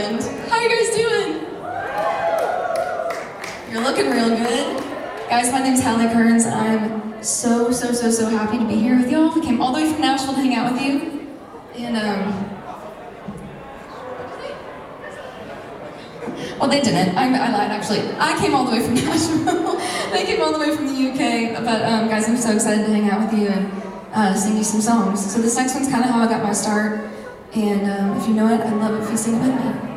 band. How you guys doing? You're looking real good. Guys, my name's Hallie Kearns. I'm so happy to be here with y'all. We came all the way from Nashville to hang out with you. And, well, they didn't. I lied, actually. I came all the way from Nashville. They came all the way from the UK. But, guys, I'm so excited to hang out with you and sing you some songs. So this next one's kind of how I got my start. And if you know it, I'd love it if you sing it with me.